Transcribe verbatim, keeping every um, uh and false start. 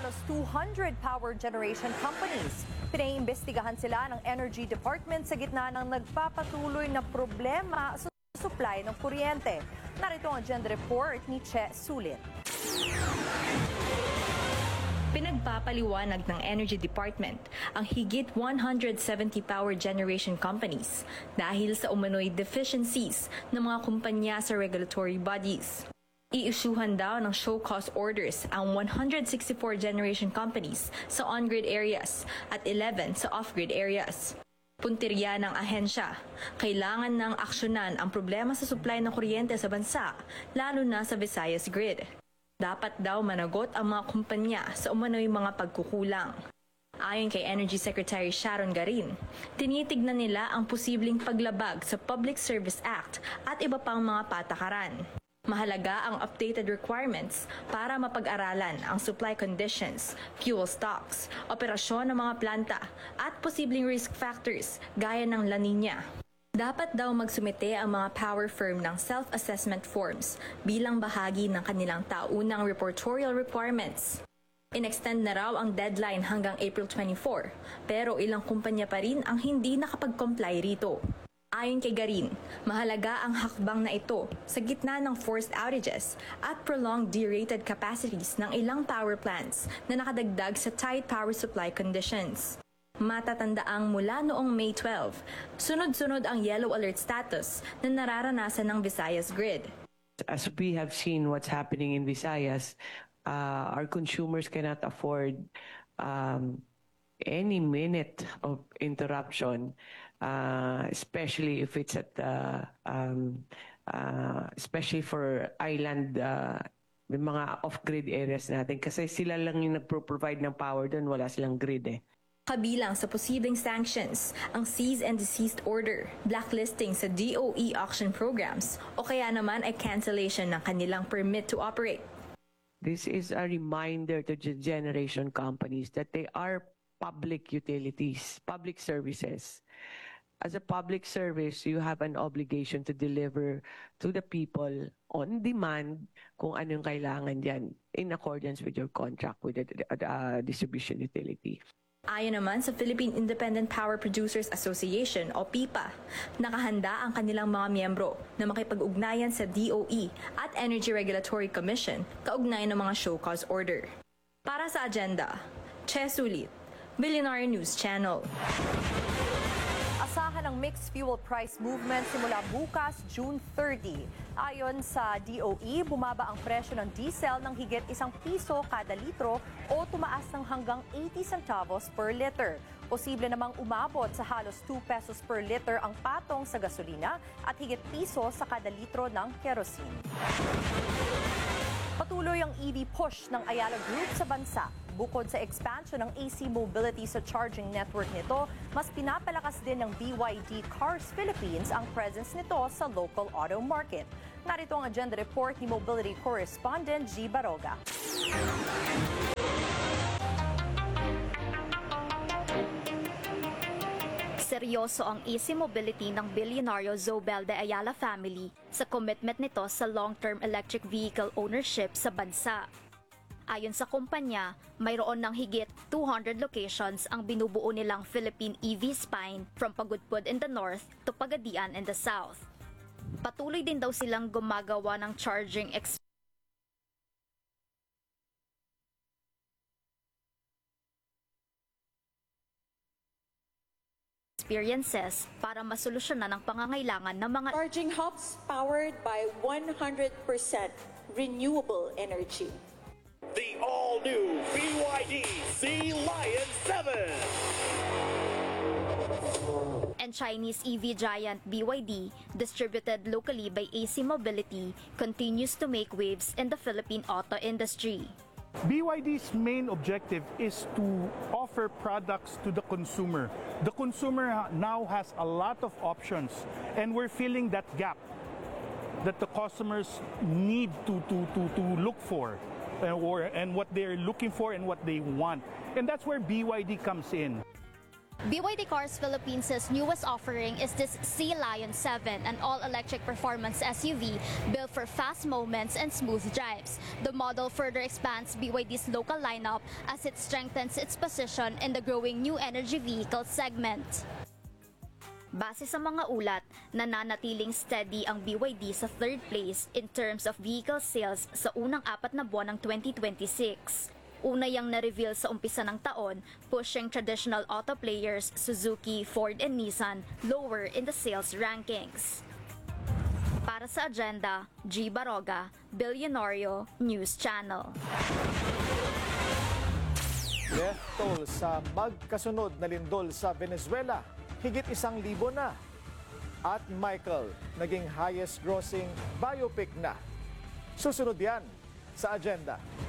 halos two hundred power generation companies. Pinaiimbestigahan sila ng Energy Department sa gitna ng nagpapatuloy na problema sa supply ng kuryente. Narito ang agenda report ni Che Sulit. Pinagpapaliwanag ng Energy Department ang higit one hundred seventy power generation companies dahil sa umano'y deficiencies ng mga kumpanya sa regulatory bodies. Iisyuhan daw ng show cause orders ang one hundred sixty-four generation companies sa on-grid areas at eleven sa off-grid areas. Puntirya ng ahensya, kailangan ng aksyonan ang problema sa supply ng kuryente sa bansa, lalo na sa Visayas grid. Dapat daw managot ang mga kumpanya sa umano'y mga pagkukulang. Ayon kay Energy Secretary Sharon Garin, tinitignan nila ang posibleng paglabag sa Public Service Act at iba pang mga patakaran. Mahalaga ang updated requirements para mapag-aralan ang supply conditions, fuel stocks, operasyon ng mga planta at posibleng risk factors gaya ng La Nina. Dapat daw magsumite ang mga power firm ng self-assessment forms bilang bahagi ng kanilang taunang reportorial requirements. In-extend na raw ang deadline hanggang April twenty-fourth, pero ilang kumpanya pa rin ang hindi nakapag-comply rito. Ayon kay Garin, mahalaga ang hakbang na ito sa gitna ng forced outages at prolonged derated capacities ng ilang power plants na nakadagdag sa tight power supply conditions. Matatandaang mula noong May twelfth, sunod-sunod ang yellow alert status na nararanasan ng Visayas grid. As we have seen what's happening in Visayas, uh, our consumers cannot afford um, any minute of interruption, uh, especially if it's at, uh, um, uh, especially for island, uh, mga off-grid areas natin. Kasi sila lang yung nagpro-provide ng power doon, wala silang grid eh. Kabilang sa posibleng sanctions, ang cease and desist order, blacklisting sa D O E auction programs, o kaya naman ay cancellation ng kanilang permit to operate. This is a reminder to the generation companies that they are public utilities, public services. As a public service, you have an obligation to deliver to the people on demand kung anong kailangan diyan in accordance with your contract with the uh, distribution utility. Ayon naman sa Philippine Independent Power Producers Association o P I P A, nakahanda ang kanilang mga miyembro na makipag-ugnayan sa D O E at Energy Regulatory Commission kaugnay ng mga show cause order. Para sa agenda, Che Sulit, Billionaire News Channel. Asahan ang mixed fuel price movement simula bukas, June thirtieth. Ayon sa D O E, bumaba ang presyo ng diesel ng higit isang piso kada litro o tumaas ng hanggang eighty centavos per liter. Posible namang umabot sa halos two pesos per liter ang patong sa gasolina at higit piso sa kada litro ng kerosene. Patuloy ang E V push ng Ayala Group sa bansa. Bukod sa expansion ng A C mobility sa charging network nito, mas pinapalakas din ng B Y D Cars Philippines ang presence nito sa local auto market. Narito ang agenda report ni Mobility Correspondent G. Baroga. Seryoso ang A C mobility ng bilyonaryo Zobel de Ayala family sa commitment nito sa long-term electric vehicle ownership sa bansa. Ayon sa kumpanya, mayroon ng higit two hundred locations ang binubuo nilang Philippine E V spine from Pagudpud in the north to Pagadian in the south. Patuloy din daw silang gumagawa ng charging experience experiences para masolusyonan ang pangangailangan ng mga charging hubs powered by one hundred percent renewable energy. The all-new B Y D Sea Lion seven. And Chinese E V giant B Y D, distributed locally by A C Mobility, continues to make waves in the Philippine auto industry. B Y D's main objective is to offer products to the consumer. The consumer now has a lot of options, and we're filling that gap that the customers need to, to, to, to look for. Uh, or, and what they're looking for and what they want. And that's where B Y D comes in. B Y D Cars Philippines' newest offering is this Sea Lion seven, an all-electric performance S U V built for fast moments and smooth drives. The model further expands B Y D's local lineup as it strengthens its position in the growing new energy vehicle segment. Base sa mga ulat, nananatiling steady ang B Y D sa third place in terms of vehicle sales sa unang apat na buwan ng twenty twenty-six. Una yang na-reveal sa umpisa ng taon, pushing traditional auto players Suzuki, Ford, and Nissan lower in the sales rankings. Para sa Agenda, G. Baroga, Billionario News Channel. Death toll sa magkasunod na lindol sa Venezuela, higit isang libo na. At Michael, naging highest grossing biopic na. Susunod yan sa Agenda.